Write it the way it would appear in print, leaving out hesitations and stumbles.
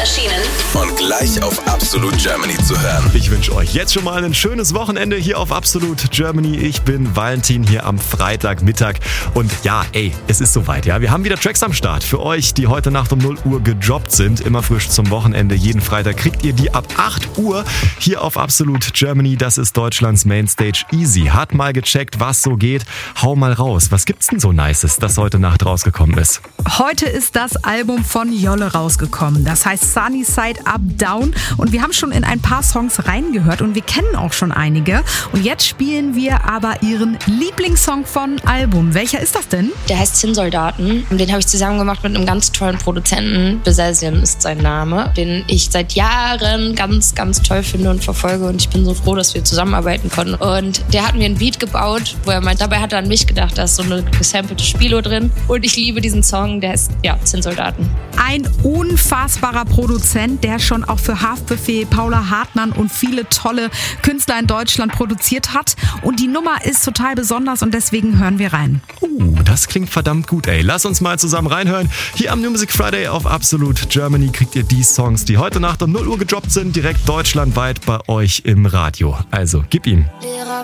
erschienen und gleich auf Absolut Germany zu hören. Ich wünsche euch jetzt schon mal ein schönes Wochenende hier auf Absolut Germany. Ich bin Valentin hier am Freitagmittag und ja, es ist soweit. Ja, wir haben wieder Tracks am Start für euch, die heute Nacht um 0 Uhr gedroppt sind. Immer frisch zum Wochenende. Jeden Freitag kriegt ihr die ab 8 Uhr hier auf Absolut Germany. Das ist Deutschlands Mainstage Easy. Hat mal gecheckt, was so geht. Hau mal raus. Was gibt's denn so Nices, das heute Nacht rausgekommen ist? Heute ist das Album von Jolle rausgekommen. Das heißt Sunny Side Up Down. Und wir haben schon in ein paar Songs reingehört und wir kennen auch schon einige. Und jetzt spielen wir aber ihren Lieblingssong von Album. Welcher ist das denn? Der heißt Zinnsoldaten. Und den habe ich zusammen gemacht mit einem ganz tollen Produzenten. Besesian ist sein Name, den ich seit Jahren ganz, ganz toll finde und verfolge. Und ich bin so froh, dass wir zusammenarbeiten konnten. Und der hat mir ein Beat gebaut, wo er meint, dabei hat er an mich gedacht, da ist so eine gesampelte Spilo drin. Und ich liebe diesen Song, der ist, Zinnsoldaten. Ein unfassbarer Produzent, der schon auch für Haftbefehl, Paula Hartmann und viele tolle Künstler in Deutschland produziert hat. Und die Nummer ist total besonders und deswegen hören wir rein. Das klingt verdammt gut, Lass uns mal zusammen reinhören. Hier am New Music Friday auf Absolut Germany kriegt ihr die Songs, die heute Nacht um 0 Uhr gedroppt sind, direkt deutschlandweit bei euch im Radio. Also, gib ihm. Lehrer